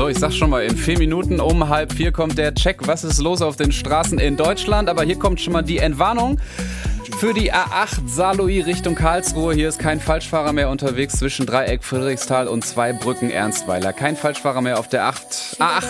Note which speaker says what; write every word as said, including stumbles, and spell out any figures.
Speaker 1: So, ich sag schon mal, in vier Minuten um halb vier kommt der Check. Was ist los auf den Straßen in Deutschland? Aber hier kommt schon mal die Entwarnung. Für die A acht Saarlouis Richtung Karlsruhe. Hier ist kein Falschfahrer mehr unterwegs zwischen Dreieck Friedrichsthal und Zweibrücken Ernstweiler. Kein Falschfahrer mehr auf der A acht